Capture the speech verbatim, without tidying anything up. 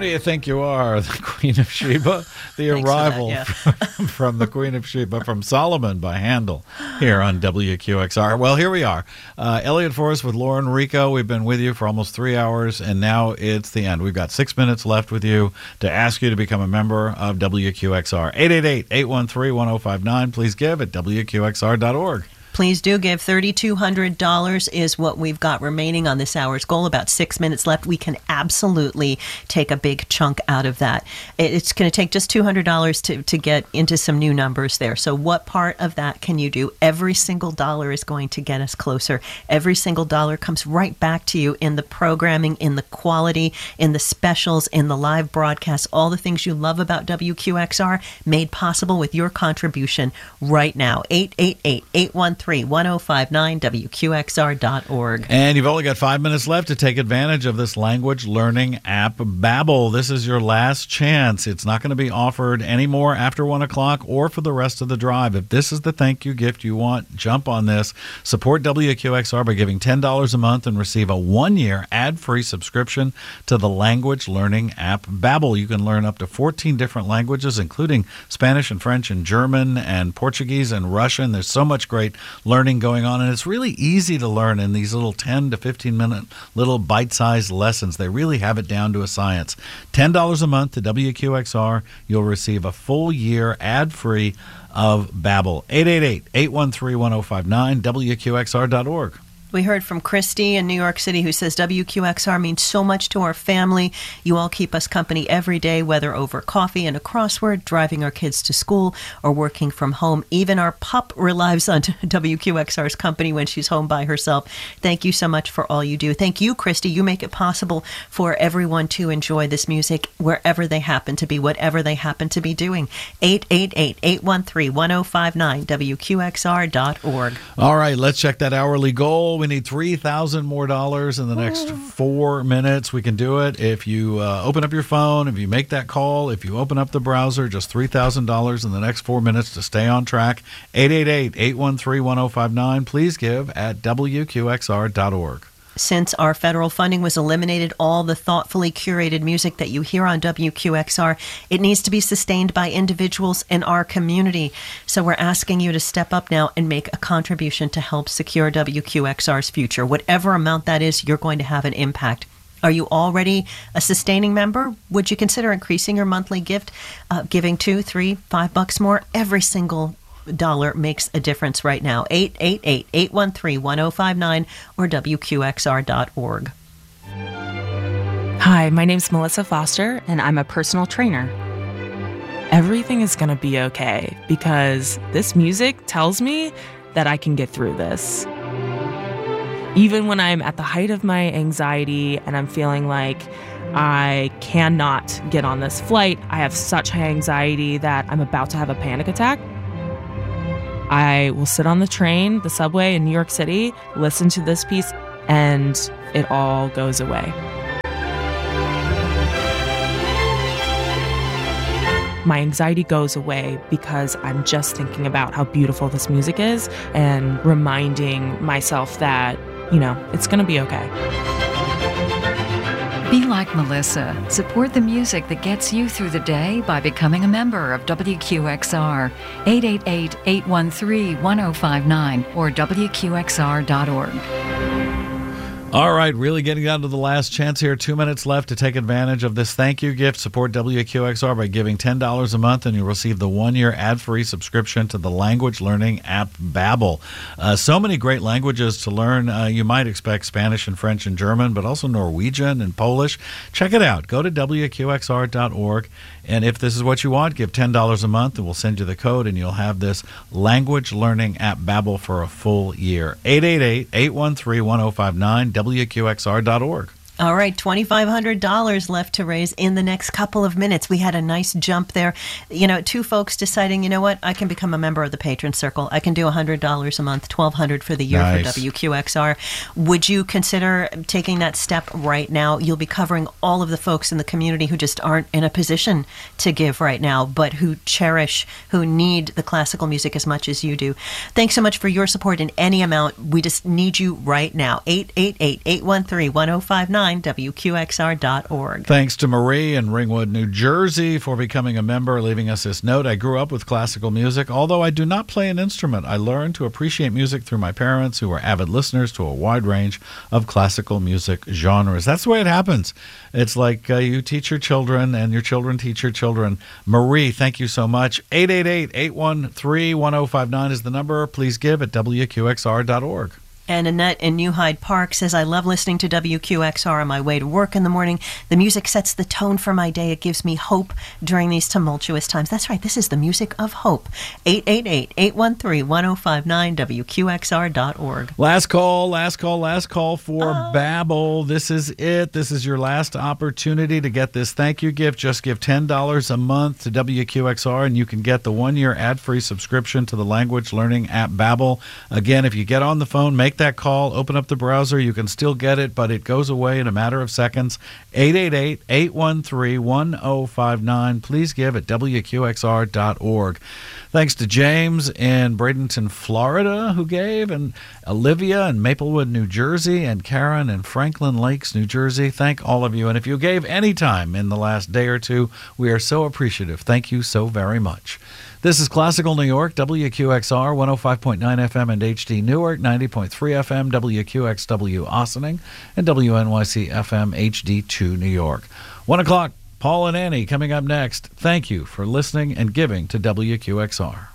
do you think you are, the Queen of Sheba? The arrival that, yeah. from, from the Queen of Sheba, from Solomon by Handel, here on W Q X R. Well, here we are. Uh, Elliot Forrest with Lauren Rico. We've been with you for almost three hours, and now it's the end. We've got six minutes left with you to ask you to become a member of W Q X R. eight eight eight, eight one three, one oh five nine. Please give at W Q X R dot org. Please do give. three thousand two hundred dollars is what we've got remaining on this hour's goal. About six minutes left. We can absolutely take a big chunk out of that. It's going to take just two hundred dollars to, to get into some new numbers there. So what part of that can you do? Every single dollar is going to get us closer. Every single dollar comes right back to you in the programming, in the quality, in the specials, in the live broadcasts, all the things you love about W Q X R made possible with your contribution right now. eight eight eight, eight one three, one oh five nine, W Q X R dot org. And you've only got five minutes left to take advantage of this language learning app, Babbel. This is your last chance. It's not going to be offered anymore after one o'clock or for the rest of the drive. If this is the thank you gift you want, jump on this. Support W Q X R by giving ten dollars a month and receive a one-year ad-free subscription to the language learning app, Babbel. You can learn up to fourteen different languages, including Spanish and French and German and Portuguese and Russian. There's so much great learning going on, and it's really easy to learn in these little ten to fifteen minute little bite-sized lessons. They really have it down to a science. ten dollars a month to W Q X R. You'll receive a full year ad-free of Babbel. eight eight eight, eight one three, one oh five nine, W Q X R dot org. We heard from Christy in New York City, who says W Q X R means so much to our family. You all keep us company every day, whether over coffee and a crossword, driving our kids to school, or working from home. Even our pup relies on W Q X R's company when she's home by herself. Thank you so much for all you do. Thank you, Christy. You make it possible for everyone to enjoy this music wherever they happen to be, whatever they happen to be doing. eight eight eight, eight one three, one oh five nine, W Q X R dot org. All right, let's check that hourly goal. We need three thousand more dollars in the next four minutes. We can do it if you uh, open up your phone, if you make that call, if you open up the browser, just three thousand dollars in the next four minutes to stay on track. eight eight eight, eight one three, one oh five nine. Please give at W Q X R dot org. Since our federal funding was eliminated, all the thoughtfully curated music that you hear on W Q X R, it needs to be sustained by individuals in our community. So we're asking you to step up now and make a contribution to help secure W Q X R's future. Whatever amount that is, you're going to have an impact. Are you already a sustaining member? Would you consider increasing your monthly gift, uh, giving two, three, five bucks more? Every single dollar makes a difference right now. eight eight eight, eight one three, one oh five nine or W Q X R dot org. Hi, my name's Melissa Foster, and I'm a personal trainer. Everything is going to be okay because this music tells me that I can get through this. Even when I'm at the height of my anxiety and I'm feeling like I cannot get on this flight, I have such high anxiety that I'm about to have a panic attack, I will sit on the train, the subway in New York City, listen to this piece, and it all goes away. My anxiety goes away because I'm just thinking about how beautiful this music is and reminding myself that, you know, it's going to be okay. Be like Melissa. Support the music that gets you through the day by becoming a member of W Q X R. eight eight eight, eight one three, one oh five nine or W Q X R dot org. All right, really getting down to the last chance here. Two minutes left to take advantage of this thank you gift. Support W Q X R by giving ten dollars a month, and you'll receive the one-year ad-free subscription to the language learning app Babbel. Uh, so many great languages to learn. Uh, you might expect Spanish and French and German, but also Norwegian and Polish. Check it out. Go to W Q X R dot org, and if this is what you want, give ten dollars a month, and we'll send you the code, and you'll have this language learning app Babbel for a full year. eight eight eight, eight one three, one oh five nine, W Q X R dot org. All right, two thousand five hundred dollars left to raise in the next couple of minutes. We had a nice jump there. You know, two folks deciding, you know what, I can become a member of the Patron Circle. I can do one hundred dollars a month, twelve hundred dollars for the year nice. for W Q X R. Would you consider taking that step right now? You'll be covering all of the folks in the community who just aren't in a position to give right now, but who cherish, who need the classical music as much as you do. Thanks so much for your support in any amount. We just need you right now. eight eight eight, eight one three, one oh five nine. nine W Q X R dot org. Thanks to Marie in Ringwood, New Jersey, for becoming a member, leaving us this note. I grew up with classical music. Although I do not play an instrument, I learned to appreciate music through my parents, who were avid listeners to a wide range of classical music genres. That's the way it happens. It's like uh, you teach your children, and your children teach your children. Marie, thank you so much. eight eight eight, eight one three, one oh five nine is the number. Please give at W Q X R dot org. And Annette in New Hyde Park says, I love listening to W Q X R on my way to work in the morning. The music sets the tone for my day. It gives me hope during these tumultuous times. That's right. This is the music of hope. eight eight eight, eight one three, one oh five nine, W Q X R dot org. Last call, last call, last call for Uh, Babbel. This is it. This is your last opportunity to get this thank you gift. Just give ten dollars a month to W Q X R, and you can get the one-year ad-free subscription to the language learning app Babbel. Again, if you get on the phone, make that call, open up the browser. You can still get it, but it goes away in a matter of seconds. eight eight eight, eight one three, one oh five nine. Please give at W Q X R dot org. Thanks to James in Bradenton, Florida, who gave, and Olivia in Maplewood, New Jersey, and Karen in Franklin Lakes, New Jersey. Thank all of you. And if you gave any time in the last day or two, we are so appreciative. Thank you so very much. This is Classical New York, W Q X R, one oh five point nine F M and H D Newark, ninety point three F M, W Q X W Ossining, and W N Y C F M H D two New York. One o'clock, Paul and Annie coming up next. Thank you for listening and giving to W Q X R.